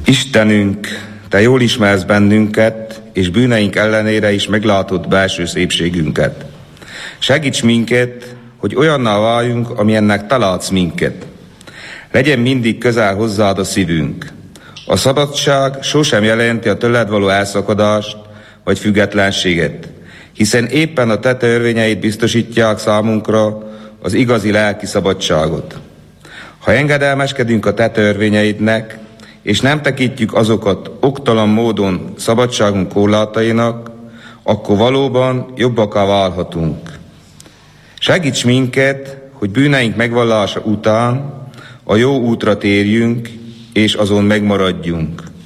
Istenünk, Te jól ismersz bennünket, és bűneink ellenére is meglátod belső szépségünket. Segíts minket, hogy olyanná váljunk, amilyennek találsz minket. Legyen mindig közel hozzád a szívünk. A szabadság sosem jelenti a tőled való elszakadást vagy függetlenséget, hiszen éppen a Te törvényeid biztosítják számunkra az igazi lelki szabadságot. Ha engedelmeskedünk a Te törvényeidnek, és nem tekintjük azokat oktalan módon szabadságunk korlátainak, akkor valóban jobbakká válhatunk. Segíts minket, hogy bűneink megvallása után a jó útra térjünk, és azon megmaradjunk.